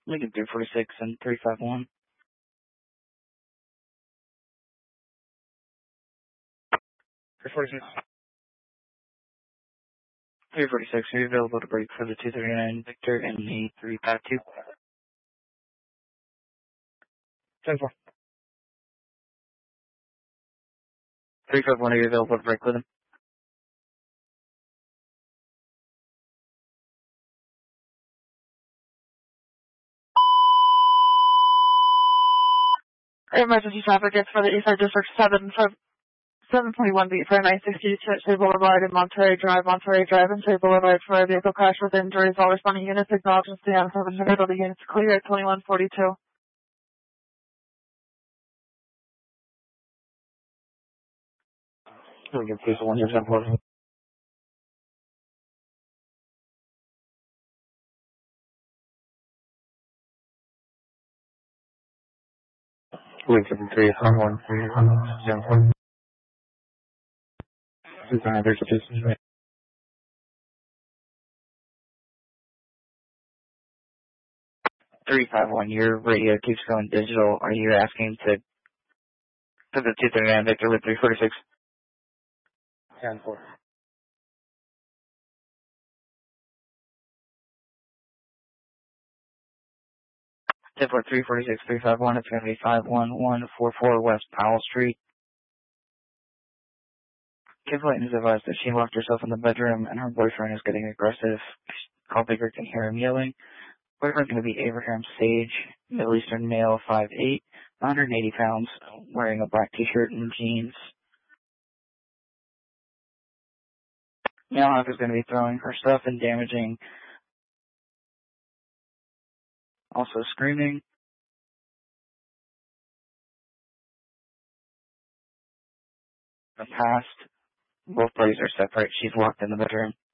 Lincoln 346 and 351. 346. 346, are you available to break for the 239 Victor and the 352? 10-4. 351, are you available to break with him? Emergency traffic gets for the Eastside District 7.1 beat for 960 Churchill Boulevard and Monterey Drive and Shea Boulevard for a vehicle crash with injuries. All responding units acknowledge and stand for the middle. The units clear at 2142. Lincoln 351, you're 10-4. Lincoln 351, 10-4. 351, your radio keeps going digital. Are you asking to the 239 Victor with 346? 10-4. 346, 351, it's going to be 51144 West Powell Street. Kid Clayton is advised that she locked herself in the bedroom and her boyfriend is getting aggressive. Call Baker can hear him yelling. Boyfriend's going to be Abraham Sage, Middle Eastern male, 5'8", 180 pounds, wearing a black t-shirt and jeans. Mailhawk is going to be throwing her stuff and damaging, also screaming. The past, both parties are separate. She's locked in the bedroom.